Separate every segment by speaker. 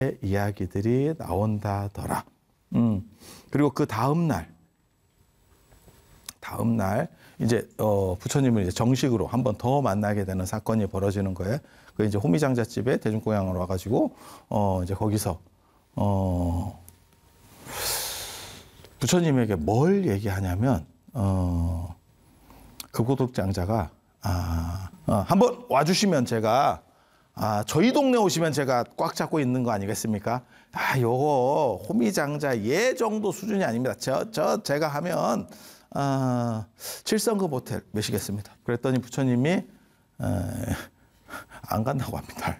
Speaker 1: 이야기들이 나온다더라. 그리고 그 다음 날 이제 부처님을 이제 정식으로 한 번 더 만나게 되는 사건이 벌어지는 거예요. 그 이제 호미장자집에 대중공양으로 와가지고 이제 거기서 부처님에게 뭘 얘기하냐면 그 고독장자가 한번 와주시면 제가 저희 동네 오시면 제가 꽉 잡고 있는 거 아니겠습니까? 요거 호미장자 예 정도 수준이 아닙니다. 제가 하면 7성급 호텔 매시겠습니다. 그랬더니 부처님이 안 간다고 합니다.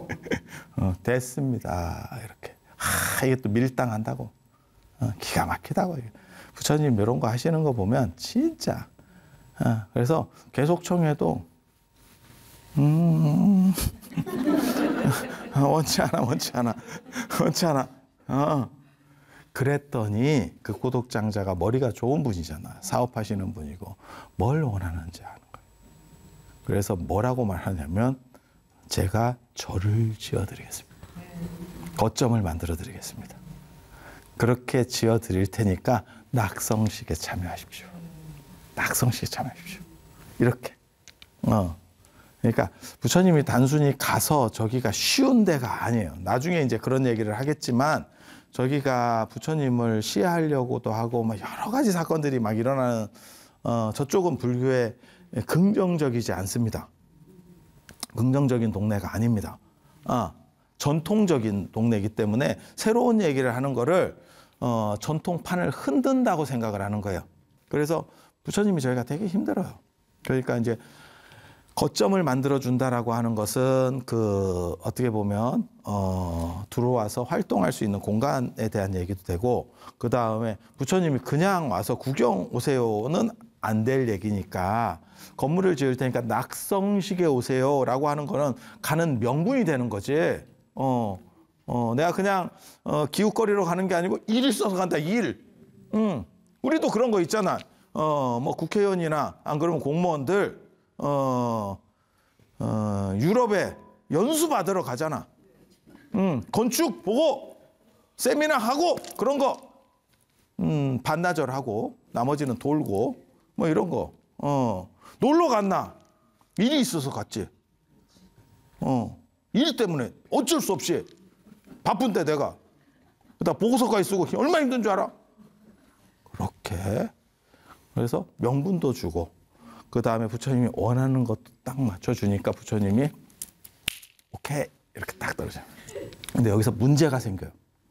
Speaker 1: 됐습니다. 이렇게. 이게 또 밀당한다고. 기가 막히다고. 부처님 이런 거 하시는 거 보면 진짜. 그래서 계속 청해도 원치 않아. 그랬더니 그 고독장자가 머리가 좋은 분이잖아. 사업하시는 분이고 뭘 원하는지 아는 거예요. 그래서 뭐라고 말하냐면 제가 절을 지어드리겠습니다. 거점을 만들어드리겠습니다. 그렇게 지어드릴 테니까 낙성식에 참여하십시오. 낙성식에 참여하십시오. 이렇게. 그러니까 부처님이 단순히 가서 저기가 쉬운 데가 아니에요. 나중에 이제 그런 얘기를 하겠지만 저기가 부처님을 시해하려고도 하고 막 여러 가지 사건들이 막 일어나는 저쪽은 불교에 긍정적이지 않습니다. 긍정적인 동네가 아닙니다. 전통적인 동네이기 때문에 새로운 얘기를 하는 거를 전통판을 흔든다고 생각을 하는 거예요. 그래서 부처님이 저희가 되게 힘들어요. 그러니까 이제 거점을 만들어 준다라고 하는 것은 어떻게 보면 들어와서 활동할 수 있는 공간에 대한 얘기도 되고, 그 다음에 부처님이 그냥 와서 구경 오세요는 안 될 얘기니까 건물을 지을 테니까 낙성식에 오세요라고 하는 거는 가는 명분이 되는 거지. 내가 그냥 기웃거리로 가는 게 아니고 일 있어서 간다. 일. 우리도 그런 거 있잖아. 뭐 국회의원이나 안 그러면 공무원들 유럽에 연수 받으러 가잖아. 건축 보고 세미나 하고 그런 거 반나절 하고 나머지는 돌고 뭐 이런 거. 놀러 갔나? 일이 있어서 갔지. 일 때문에 어쩔 수 없이 바쁜데 내가 그다 보고서까지 쓰고 얼마나 힘든 줄 알아? 그렇게. 그래서 명분도 주고 그 다음에 부처님이 원하는 것도 딱 맞춰주니까 부처님이 오케이 이렇게 딱 떨어져요. 근데 여기서 문제가 생겨요.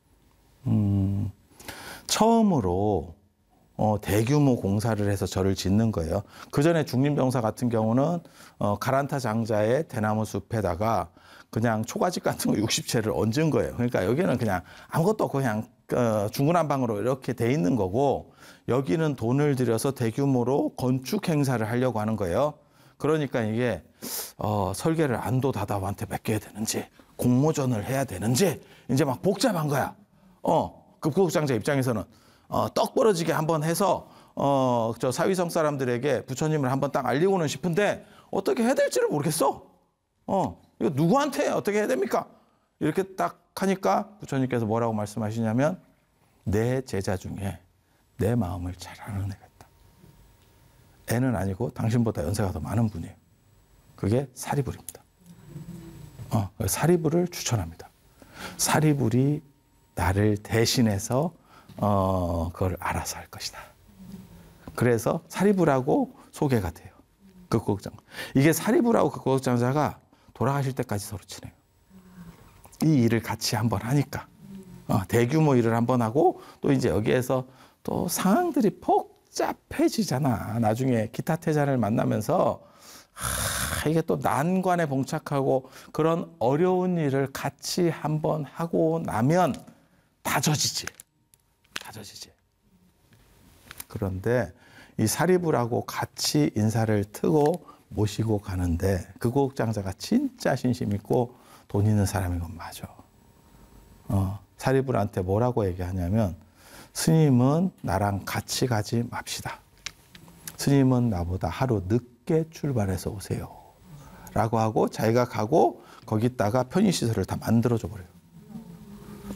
Speaker 1: 처음으로 대규모 공사를 해서 절을 짓는 거예요. 그 전에 중림병사 같은 경우는 가란타 장자의 대나무 숲에다가 그냥 초가집 같은 거 60채를 얹은 거예요. 그러니까 여기는 그냥 아무것도 없고 그냥 중구난방으로 이렇게 돼 있는 거고, 여기는 돈을 들여서 대규모로 건축 행사를 하려고 하는 거예요. 그러니까 이게 설계를 안도다다한테 맡겨야 되는지 공모전을 해야 되는지 이제 막 복잡한 거야. 급고국장자 입장에서는 떡 벌어지게 한번 해서 저 사위성 사람들에게 부처님을 한번 딱 알리고는 싶은데 어떻게 해야 될지를 모르겠어. 이거 누구한테 어떻게 해야 됩니까? 이렇게 딱 하니까 부처님께서 뭐라고 말씀하시냐면 내 제자 중에 내 마음을 잘 아는 애가 있다. 애는 아니고 당신보다 연세가 더 많은 분이에요. 그게 사리불입니다. 사리불을 추천합니다. 사리불이 나를 대신해서 그걸 알아서 할 것이다. 그래서 사리불하고 소개가 돼요. 극고국장자. 이게 사리불하고 극고국장자가 돌아가실 때까지 서로 친해요. 이 일을 같이 한번 하니까. 대규모 일을 한번 하고 또 이제 여기에서 또 상황들이 복잡해지잖아. 나중에 기타 태자를 만나면서 이게 또 난관에 봉착하고 그런 어려운 일을 같이 한번 하고 나면 다 져지지. 그런데 이 사리불하고 같이 인사를 트고 모시고 가는데 그 고국장자가 진짜 신심 있고 돈 있는 사람인 건 맞아. 사리불한테 뭐라고 얘기하냐면 스님은 나랑 같이 가지 맙시다. 스님은 나보다 하루 늦게 출발해서 오세요. 라고 하고 자기가 가고 거기다가 편의시설을 다 만들어줘 버려요.